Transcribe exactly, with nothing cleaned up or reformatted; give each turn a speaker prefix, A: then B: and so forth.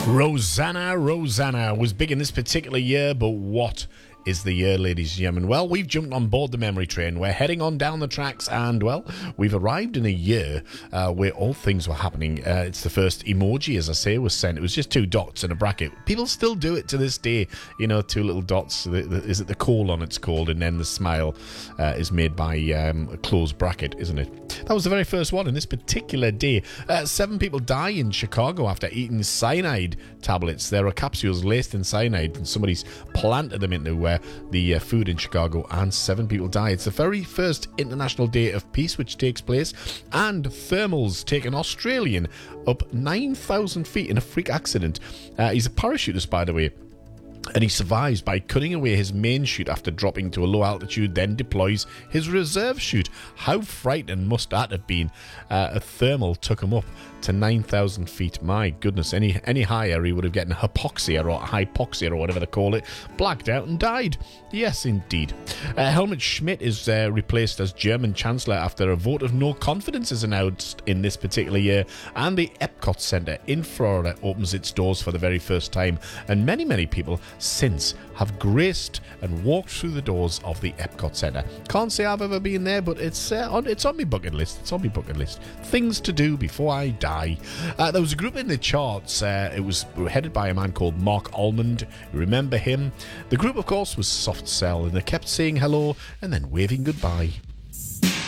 A: Rosanna, Rosanna was big in this particular year, but what is the year, ladies and gentlemen? Well, we've jumped on board the memory train. We're heading on down the tracks, and, well, we've arrived in a year uh, where all things were happening. Uh, it's the first emoji, as I say, was sent. It was just two dots and a bracket. People still do it to this day. You know, two little dots. The, the, is it the colon it's called? And then the smile uh, is made by um, a closed bracket, isn't it? That was the very first one in this particular day. Uh, seven people die in Chicago after eating cyanide tablets. There are capsules laced in cyanide, and somebody's planted them into uh, the uh, food in Chicago, and seven people die. It's the very first International Day of Peace which takes place, and thermals take an Australian up nine thousand feet in a freak accident. Uh, he's a parachutist, by the way, and he survives by cutting away his main chute after dropping to a low altitude, then deploys his reserve chute. How frightening must that have been? Uh, a thermal took him up to nine thousand feet. My goodness, any any higher he would have gotten hypoxia or hypoxia or whatever they call it, blacked out and died. Yes, indeed. Uh, Helmut Schmidt is uh, replaced as German Chancellor after a vote of no confidence is announced in this particular year, and the Epcot Center in Florida opens its doors for the very first time, and many, many people since have graced and walked through the doors of the Epcot Center. Can't say I've ever been there, but it's uh, on it's on my bucket list. It's on my bucket list. Things to do before I die. Uh, there was a group in the charts. Uh, it was headed by a man called Mark Almond. You remember him? The group, of course, was Soft Cell, and they kept saying hello and then waving goodbye.